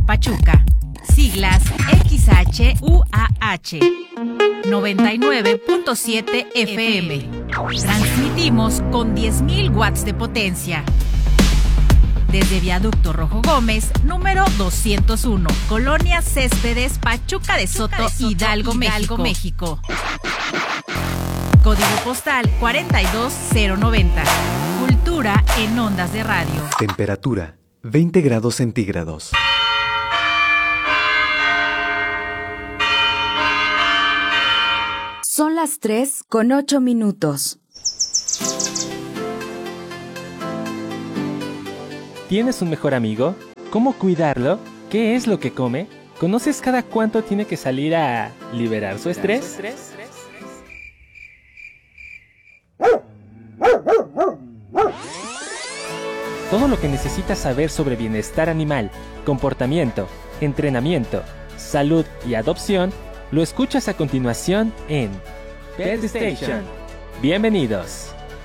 Pachuca. Siglas XHUAH 99.7 FM. Transmitimos con 10.000 watts de potencia. Desde Viaducto Rojo Gómez, número 201, Colonia Céspedes, Pachuca de Soto, Hidalgo, México. Código postal 42090. Cultura en ondas de radio. Temperatura 20 grados centígrados. Son las 3:08. ¿Tienes un mejor amigo? ¿Cómo cuidarlo? ¿Qué es lo que come? ¿Conoces cada cuánto tiene que salir a liberar su estrés? Todo lo que necesitas saber sobre bienestar animal, comportamiento, entrenamiento, salud y adopción, lo escuchas a continuación en Pet Station. Bienvenidos.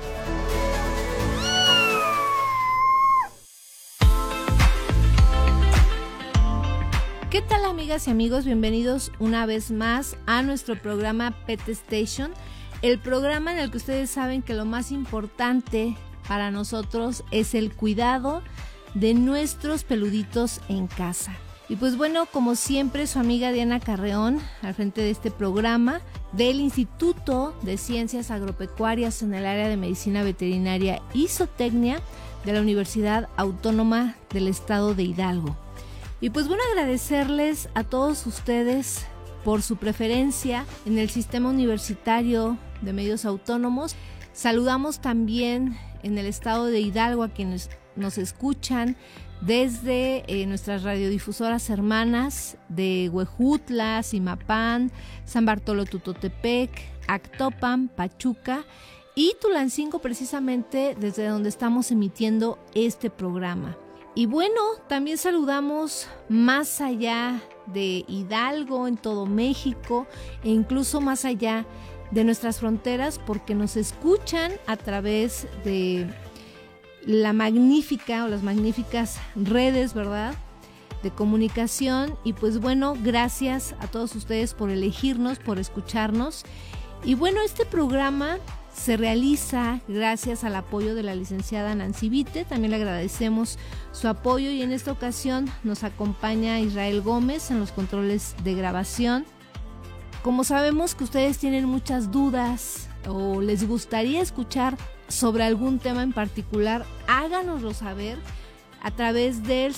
¿Qué tal, amigas y amigos? Bienvenidos una vez más a nuestro programa Pet Station, el programa en el que ustedes saben que lo más importante para nosotros es el cuidado de nuestros peluditos en casa. Y pues bueno, como siempre, su amiga Diana Carreón, al frente de este programa del Instituto de Ciencias Agropecuarias en el área de Medicina Veterinaria y Zootecnia de la Universidad Autónoma del Estado de Hidalgo. Y pues bueno, agradecerles a todos ustedes por su preferencia en el sistema universitario de medios autónomos. Saludamos también en el estado de Hidalgo a quienes nos escuchan desde nuestras radiodifusoras hermanas de Huejutla, Zimapán, San Bartolo Tutotepec, Actopan, Pachuca y Tulancingo, precisamente desde donde estamos emitiendo este programa. Y bueno, también saludamos más allá de Hidalgo, en todo México, e incluso más allá de nuestras fronteras, porque nos escuchan a través de las magníficas redes, ¿verdad?, de comunicación. Y pues bueno, gracias a todos ustedes por elegirnos, por escucharnos. Y bueno, este programa se realiza gracias al apoyo de la licenciada Nancy Vite. También le agradecemos su apoyo y en esta ocasión nos acompaña Israel Gómez en los controles de grabación. Como sabemos que ustedes tienen muchas dudas o les gustaría escuchar sobre algún tema en particular, háganoslo saber a través del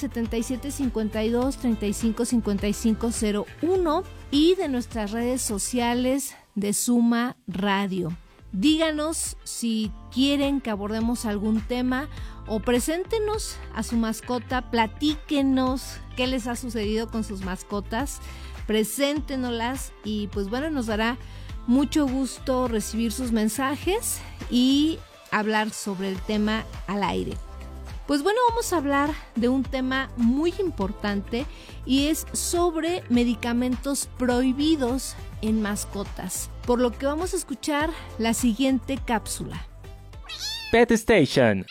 7752-355501 y de nuestras redes sociales de Suma Radio. Díganos si quieren que abordemos algún tema o preséntenos a su mascota, platíquenos qué les ha sucedido con sus mascotas, preséntenoslas y pues bueno, nos dará mucho gusto recibir sus mensajes y hablar sobre el tema al aire. Pues bueno, vamos a hablar de un tema muy importante y es sobre medicamentos prohibidos en mascotas, por lo que vamos a escuchar la siguiente cápsula. Pet Station.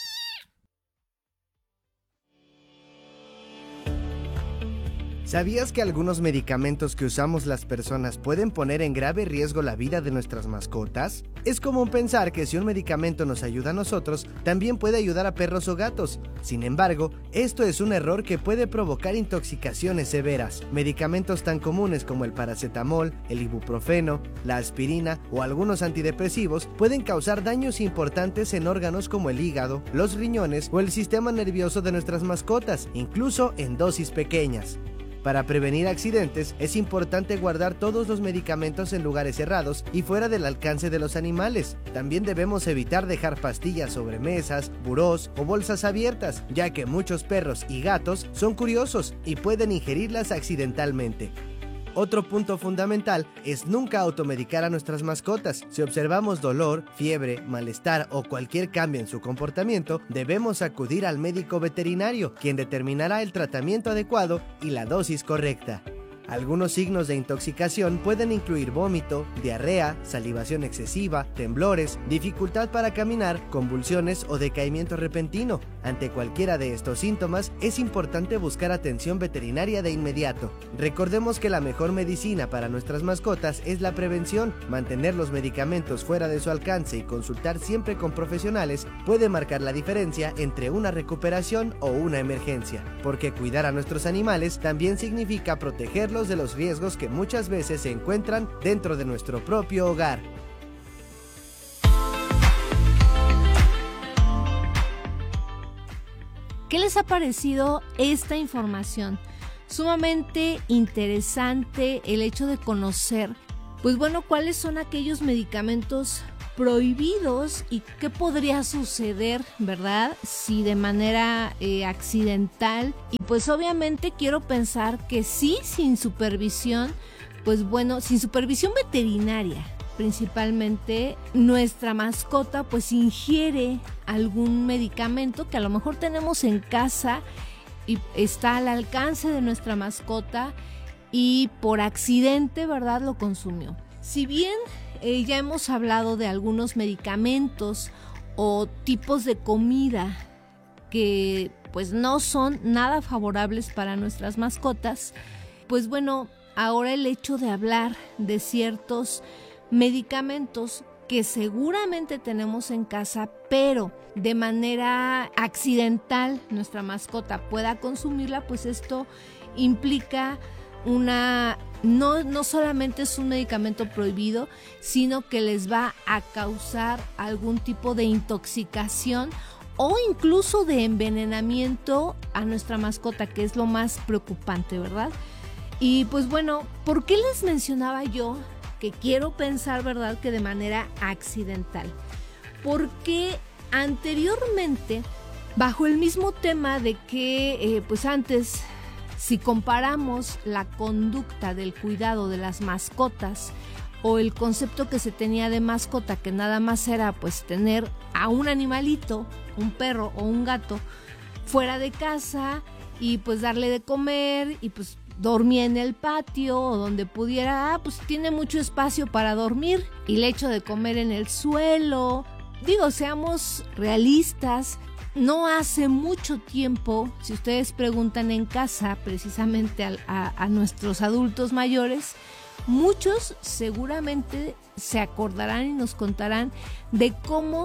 ¿Sabías que algunos medicamentos que usamos las personas pueden poner en grave riesgo la vida de nuestras mascotas? Es común pensar que si un medicamento nos ayuda a nosotros, también puede ayudar a perros o gatos. Sin embargo, esto es un error que puede provocar intoxicaciones severas. Medicamentos tan comunes como el paracetamol, el ibuprofeno, la aspirina o algunos antidepresivos pueden causar daños importantes en órganos como el hígado, los riñones o el sistema nervioso de nuestras mascotas, incluso en dosis pequeñas. Para prevenir accidentes, es importante guardar todos los medicamentos en lugares cerrados y fuera del alcance de los animales. También debemos evitar dejar pastillas sobre mesas, burós o bolsas abiertas, ya que muchos perros y gatos son curiosos y pueden ingerirlas accidentalmente. Otro punto fundamental es nunca automedicar a nuestras mascotas. Si observamos dolor, fiebre, malestar o cualquier cambio en su comportamiento, debemos acudir al médico veterinario, quien determinará el tratamiento adecuado y la dosis correcta. Algunos signos de intoxicación pueden incluir vómito, diarrea, salivación excesiva, temblores, dificultad para caminar, convulsiones o decaimiento repentino. Ante cualquiera de estos síntomas, es importante buscar atención veterinaria de inmediato. Recordemos que la mejor medicina para nuestras mascotas es la prevención. Mantener los medicamentos fuera de su alcance y consultar siempre con profesionales puede marcar la diferencia entre una recuperación o una emergencia, porque cuidar a nuestros animales también significa protegerlos de los riesgos que muchas veces se encuentran dentro de nuestro propio hogar. ¿Qué les ha parecido esta información? Sumamente interesante el hecho de conocer, pues bueno, cuáles son aquellos medicamentos prohibidos y qué podría suceder, ¿verdad? Si de manera accidental, y pues obviamente quiero pensar que sí, sin supervisión, pues bueno, sin supervisión veterinaria, principalmente nuestra mascota pues ingiere algún medicamento que a lo mejor tenemos en casa y está al alcance de nuestra mascota y por accidente, ¿verdad?, lo consumió. Si bien ya hemos hablado de algunos medicamentos o tipos de comida que pues no son nada favorables para nuestras mascotas, pues bueno, ahora el hecho de hablar de ciertos medicamentos que seguramente tenemos en casa, pero de manera accidental nuestra mascota pueda consumirla, pues esto implica no solamente es un medicamento prohibido, sino que les va a causar algún tipo de intoxicación o incluso de envenenamiento a nuestra mascota, que es lo más preocupante, ¿verdad? Y pues bueno, ¿por qué les mencionaba yo que quiero pensar, ¿verdad?, que de manera accidental? Porque anteriormente, bajo el mismo tema de que pues antes, si comparamos la conducta del cuidado de las mascotas o el concepto que se tenía de mascota, que nada más era pues tener a un animalito, un perro o un gato, fuera de casa y pues darle de comer y pues dormía en el patio o donde pudiera, pues tiene mucho espacio para dormir y le echo de comer en el suelo. Digo, seamos realistas. No hace mucho tiempo, si ustedes preguntan en casa precisamente a nuestros adultos mayores, muchos seguramente se acordarán y nos contarán de cómo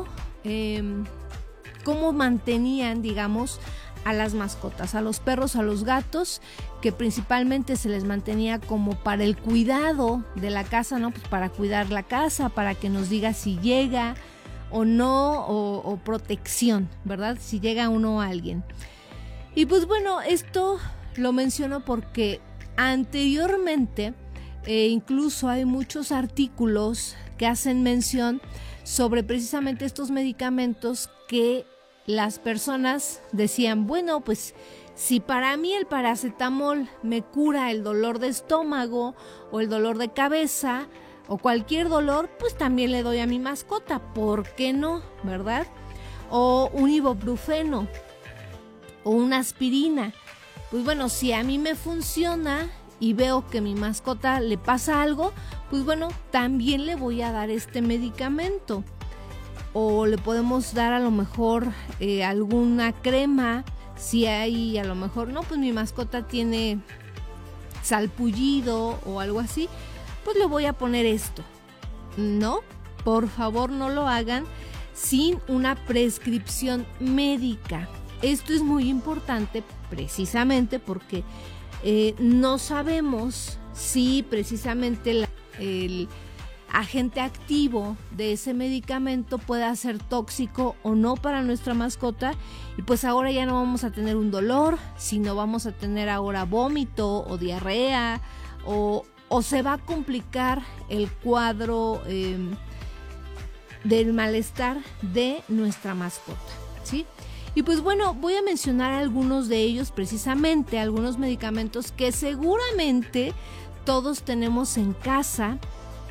mantenían, digamos, a las mascotas, a los perros, a los gatos, que principalmente se les mantenía como para el cuidado de la casa, ¿no? Pues para cuidar la casa, para que nos diga si llega o no, o protección, ¿verdad? Si llega uno a alguien. Y pues bueno, esto lo menciono porque anteriormente incluso hay muchos artículos que hacen mención sobre precisamente estos medicamentos que las personas decían, bueno, pues si para mí el paracetamol me cura el dolor de estómago o el dolor de cabeza o cualquier dolor, pues también le doy a mi mascota, ¿por qué no? ¿Verdad? O un ibuprofeno o una aspirina. Pues bueno, si a mí me funciona y veo que a mi mascota le pasa algo, pues bueno, también le voy a dar este medicamento. O le podemos dar a lo mejor alguna crema, si hay a lo mejor, no, pues mi mascota tiene salpullido o algo así, pues le voy a poner esto. No, por favor no lo hagan sin una prescripción médica. Esto es muy importante precisamente porque no sabemos si precisamente el agente activo de ese medicamento pueda ser tóxico o no para nuestra mascota, y pues ahora ya no vamos a tener un dolor, sino vamos a tener ahora vómito o diarrea o se va a complicar el cuadro del malestar de nuestra mascota, ¿sí? Y pues bueno, voy a mencionar algunos de ellos, precisamente algunos medicamentos que seguramente todos tenemos en casa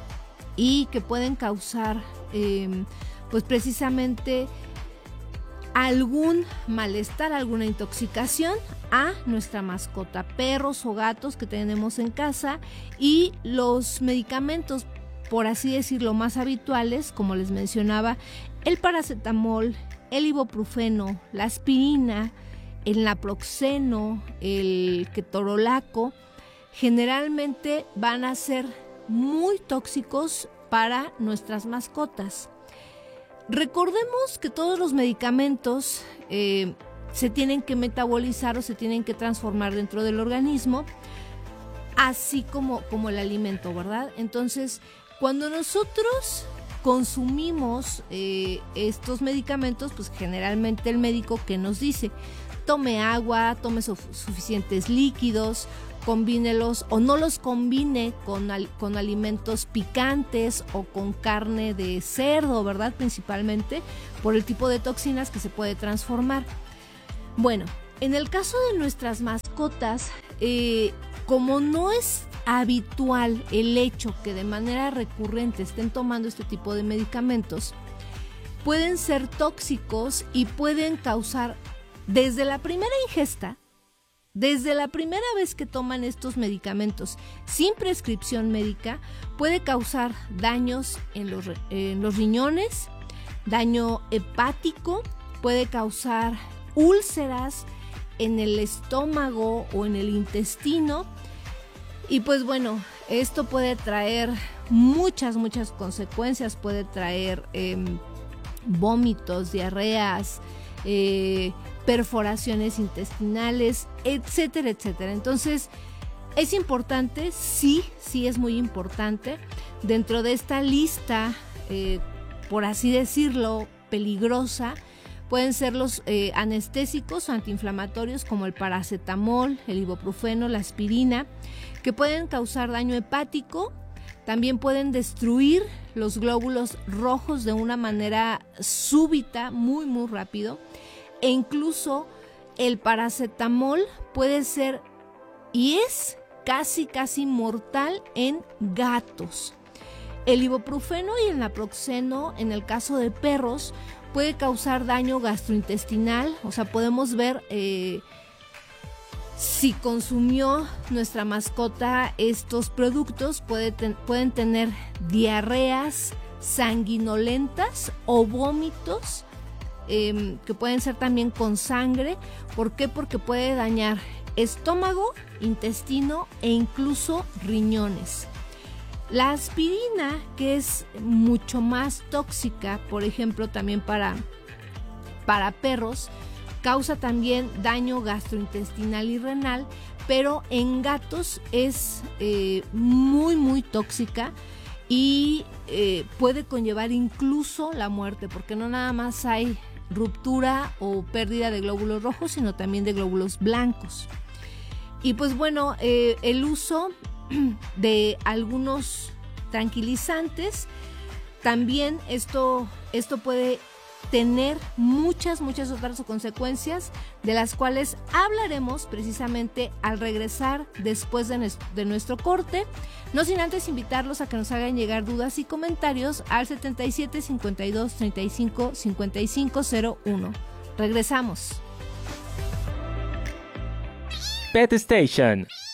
y que pueden causar pues precisamente algún malestar, alguna intoxicación a nuestra mascota, perros o gatos que tenemos en casa. Y los medicamentos, por así decirlo, más habituales, como les mencionaba, el paracetamol, el ibuprofeno, la aspirina, el naproxeno, el ketorolaco, generalmente van a ser muy tóxicos para nuestras mascotas. Recordemos que todos los medicamentos se tienen que metabolizar o se tienen que transformar dentro del organismo, así como el alimento, ¿verdad? Entonces, cuando nosotros consumimos estos medicamentos, pues generalmente el médico que nos dice, tome agua, tome suficientes líquidos, combínelos o no los combine con alimentos picantes o con carne de cerdo, ¿verdad? Principalmente por el tipo de toxinas que se puede transformar. Bueno, en el caso de nuestras mascotas, como no es habitual el hecho que de manera recurrente estén tomando este tipo de medicamentos, pueden ser tóxicos y pueden causar, desde la primera ingesta, desde la primera vez que toman estos medicamentos sin prescripción médica, puede causar daños en los riñones, daño hepático, puede causar úlceras en el estómago o en el intestino. Y pues bueno, esto puede traer muchas consecuencias, puede traer vómitos, diarreas, perforaciones intestinales, etcétera, etcétera. Entonces, es importante, sí es muy importante, dentro de esta lista, por así decirlo, peligrosa, pueden ser los anestésicos o antiinflamatorios como el paracetamol, el ibuprofeno, la aspirina, que pueden causar daño hepático. También pueden destruir los glóbulos rojos de una manera súbita, muy rápido. E incluso el paracetamol puede ser y es casi mortal en gatos. El ibuprofeno y el naproxeno, en el caso de perros, puede causar daño gastrointestinal. O sea, podemos ver si consumió nuestra mascota estos productos, pueden tener diarreas sanguinolentas o vómitos, que pueden ser también con sangre. ¿Por qué? Porque puede dañar estómago, intestino e incluso riñones. La aspirina, que es mucho más tóxica, por ejemplo, también para perros, causa también daño gastrointestinal y renal, pero en gatos es muy tóxica y puede conllevar incluso la muerte, porque no nada más hay ruptura o pérdida de glóbulos rojos, sino también de glóbulos blancos. Y pues bueno, el uso de algunos tranquilizantes, también esto puede tener muchas otras consecuencias, de las cuales hablaremos precisamente al regresar después de nuestro corte, no sin antes invitarlos a que nos hagan llegar dudas y comentarios al 77 52 35 55 01. Regresamos. Pet Station.